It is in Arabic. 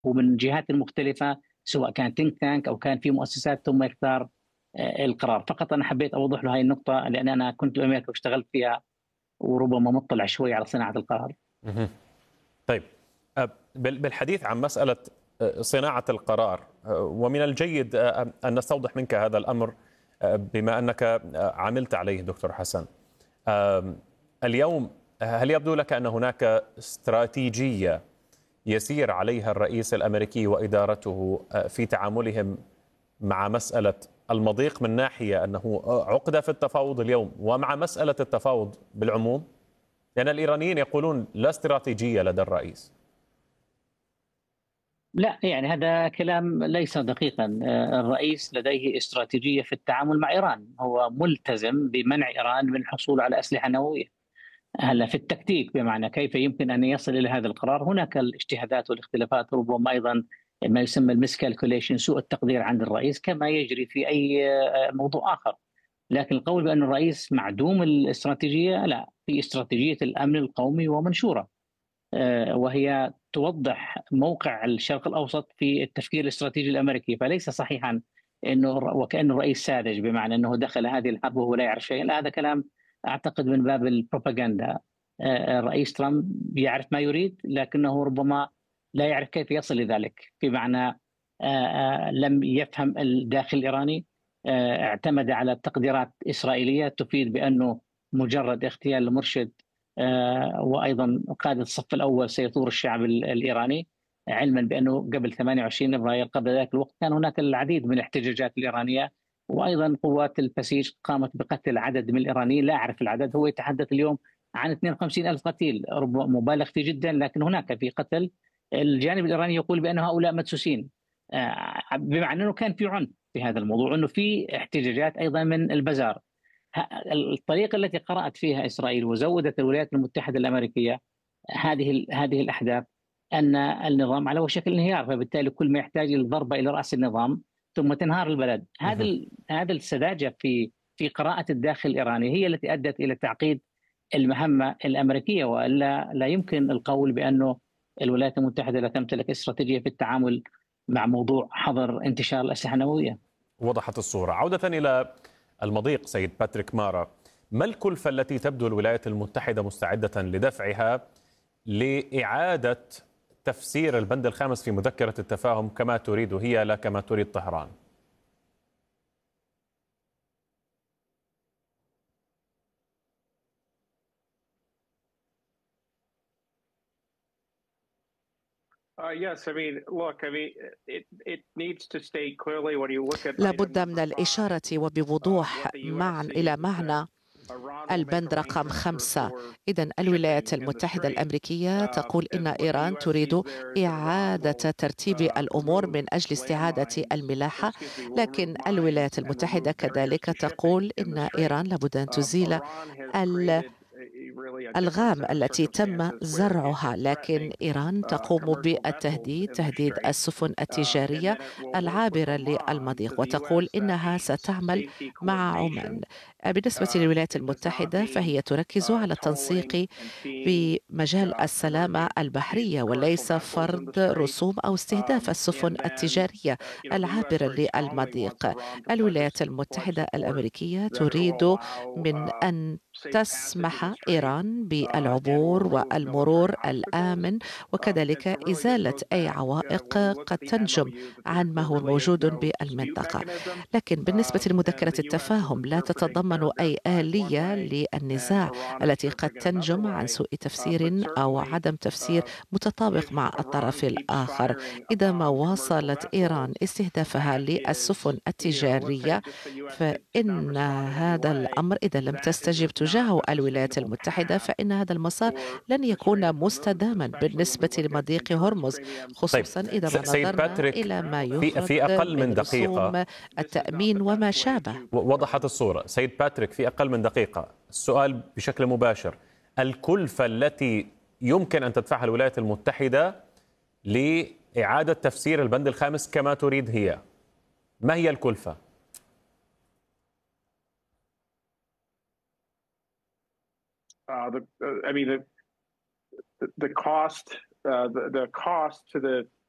ومن جهات مختلفة، سواء كان think tank أو كان في مؤسسات، ثم يختار القرار. فقط أنا حبيت أوضح له هاي النقطة، لأن أنا كنت بأمريكا واشتغلت فيها، وربما مطلع شوي على صناعة القرار. مهم. طيب، بالحديث عن مسألة صناعة القرار، ومن الجيد أن نستوضح منك هذا الأمر بما أنك عملت عليه دكتور حسن. اليوم هل يبدو لك أن هناك استراتيجية يسير عليها الرئيس الأمريكي وإدارته في تعاملهم مع مسألة المضيق، من ناحية أنه عقدة في التفاوض اليوم، ومع مسألة التفاوض بالعموم؟ لأن الإيرانيين يقولون لا استراتيجية لدى الرئيس. لا، يعني هذا كلام ليس دقيقا. الرئيس لديه استراتيجية في التعامل مع إيران، هو ملتزم بمنع إيران من الحصول على أسلحة نووية. هلا في التكتيك، بمعنى كيف يمكن أن يصل إلى هذا القرار، هناك الاجتهادات والاختلافات، ربما أيضا ما يسمى المسكالكوليشن، سوء التقدير عند الرئيس، كما يجري في أي موضوع آخر. لكن القول بأن الرئيس معدوم الاستراتيجية، لا، في استراتيجية الأمن القومي ومنشورة، وهي توضح موقع الشرق الأوسط في التفكير الاستراتيجي الأمريكي. فليس صحيحا أنه وكأنه الرئيس ساذج، بمعنى أنه دخل هذه الحرب وهو لا يعرف شيء. لا، هذا كلام أعتقد من باب البروباغندا. الرئيس ترامب يعرف ما يريد، لكنه ربما لا يعرف كيف يصل لذلك، بمعنى لم يفهم الداخل الإيراني. اعتمد على تقديرات إسرائيلية تفيد بأنه مجرد اغتيال المرشد، وأيضا قادة الصف الأول سيثور الشعب الإيراني، علما بأنه قبل 28 فبراير، قبل ذلك الوقت، كان هناك العديد من الاحتجاجات الإيرانية، وأيضا قوات البسيج قامت بقتل عدد من الإيرانيين، لا أعرف العدد. هو يتحدث اليوم عن 52 ألف قتيل، مبالغ فيه جدا، لكن هناك في قتل. الجانب الإيراني يقول بأن هؤلاء مدسوسين، بمعنى أنه كان في عنف في هذا الموضوع، أنه في احتجاجات أيضا من البزار. الطريقة التي قرأت فيها إسرائيل وزودت الولايات المتحدة الأمريكية هذه الأحداث، أن النظام على وشك الانهيار، فبالتالي كل ما يحتاج الضربة إلى رأس النظام ثم تنهار البلد. هذا السذاجة في قراءة الداخل الإيراني هي التي أدت إلى تعقيد المهمة الأمريكية، وإلا لا يمكن القول بأنه الولايات المتحدة لا تمتلك استراتيجية في التعامل مع موضوع حظر انتشار الأسلحة النووية. وضحت الصورة. عودة إلى المضيق سيد باتريك مارا، ما الكلفة التي تبدو الولايات المتحدة مستعدة لدفعها لإعادة تفسير البند الخامس في مذكرة التفاهم كما تريد هي لا كما تريد طهران؟ لابد من الإشارة وبوضوح إلى معنى البند رقم 5. إذن الولايات المتحدة الأمريكية تقول إن إيران تريد إعادة ترتيب الأمور من أجل استعادة الملاحة، لكن الولايات المتحدة كذلك تقول إن إيران لابد أن تزيل الألغام التي تم زرعها. لكن إيران تقوم تهديد السفن التجارية العابرة للمضيق، وتقول إنها ستعمل مع عمان. بالنسبة للولايات المتحدة فهي تركز على التنسيق بمجال السلامة البحرية، وليس فرض رسوم أو استهداف السفن التجارية العابرة للمضيق. الولايات المتحدة الأمريكية تريد من أن تسمح إيران بالعبور والمرور الآمن، وكذلك إزالة أي عوائق قد تنجم عن ما هو موجود بالمنطقة. لكن بالنسبة لمذكرة التفاهم لا تتضمن أي آلية للنزاع التي قد تنجم عن سوء تفسير أو عدم تفسير متطابق مع الطرف الآخر. إذا ما واصلت إيران استهدافها للسفن التجارية، فإن هذا الأمر إذا لم تستجب تجاهه الولايات المتحدة، فإن هذا المسار لن يكون مستداما بالنسبة لمضيق هرمز، خصوصا إذا ما نظرنا إلى ما يفرض في أقل من رسوم دقيقة التأمين وما شابه. وضحت الصورة. سيد باتريك، في أقل من دقيقة السؤال بشكل مباشر: الكلفة التي يمكن أن تدفعها الولايات المتحدة لإعادة تفسير البند الخامس كما تريد هي ما هي الكلفة؟ The cost to the